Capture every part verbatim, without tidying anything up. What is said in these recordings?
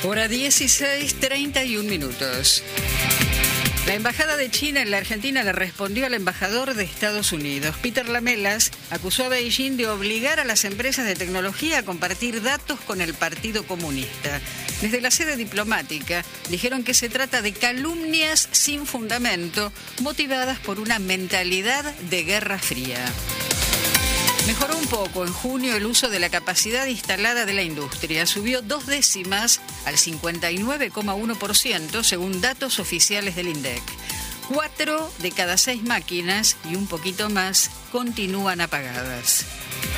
Hora dieciséis, treinta y un minutos. La Embajada de China en la Argentina le respondió al embajador de Estados Unidos. Peter Lamelas acusó a Beijing de obligar a las empresas de tecnología a compartir datos con el Partido Comunista. Desde la sede diplomática dijeron que se trata de calumnias sin fundamento, motivadas por una mentalidad de Guerra Fría. Mejoró un poco en junio el uso de la capacidad instalada de la industria. Subió dos décimas al cincuenta y nueve coma uno por ciento según datos oficiales del INDEC. Cuatro de cada seis máquinas y un poquito más continúan apagadas.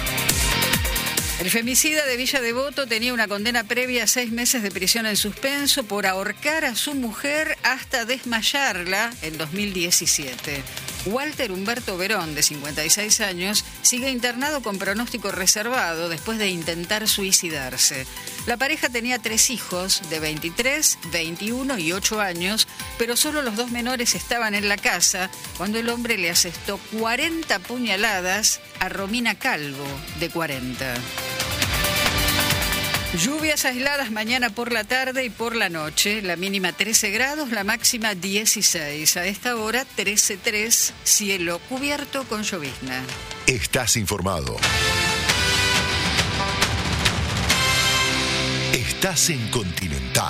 El femicida de Villa Devoto tenía una condena previa a seis meses de prisión en suspenso por ahorcar a su mujer hasta desmayarla en dos mil diecisiete. Walter Humberto Verón, de cincuenta y seis años, sigue internado con pronóstico reservado después de intentar suicidarse. La pareja tenía tres hijos de veintitrés, veintiuno y ocho años, pero solo los dos menores estaban en la casa cuando el hombre le asestó cuarenta puñaladas a Romina Calvo, de cuarenta. Lluvias aisladas mañana por la tarde y por la noche, la mínima trece grados, la máxima dieciséis. A esta hora trece coma tres, cielo cubierto con llovizna. Estás informado. Estás en Continental.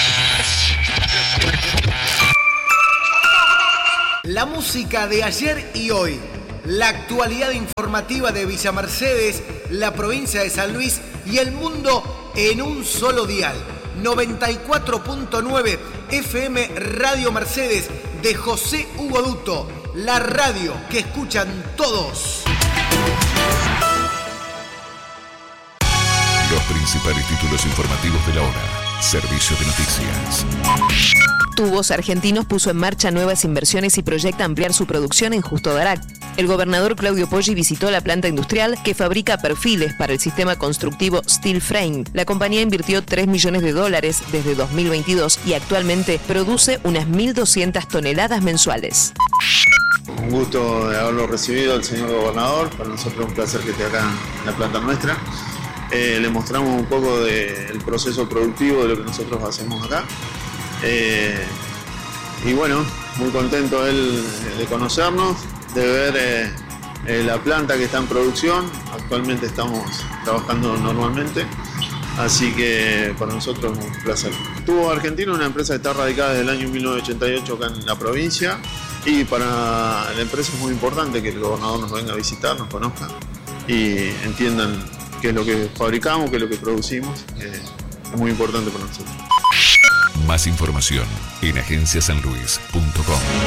La música de ayer y hoy. La actualidad informativa de Villa Mercedes, la provincia de San Luis y el mundo en un solo dial. noventa y cuatro punto nueve F M Radio Mercedes de José Hugo Duto, la radio que escuchan todos. Los principales títulos informativos de la hora. Servicio de noticias. Tubos Argentinos puso en marcha nuevas inversiones y proyecta ampliar su producción en Justo Darac. El gobernador Claudio Poggi visitó la planta industrial que fabrica perfiles para el sistema constructivo Steel Frame. La compañía invirtió tres millones de dólares desde dos mil veintidós y actualmente produce unas mil doscientas toneladas mensuales. Un gusto de haberlo recibido al señor gobernador. Para nosotros es un placer que esté acá en la planta nuestra. Eh, le mostramos un poco del proceso productivo de lo que nosotros hacemos acá. Eh, y bueno, muy contento él de conocernos, de ver eh, eh, la planta que está en producción. Actualmente estamos trabajando normalmente, así que para nosotros es un placer. Tubos Argentinos, una empresa que está radicada desde el año mil novecientos ochenta y ocho acá en la provincia, y para la empresa es muy importante que el gobernador nos venga a visitar, nos conozca y entiendan qué es lo que fabricamos, qué es lo que producimos. Eh, es muy importante para nosotros. Más información en agencia san luis punto com.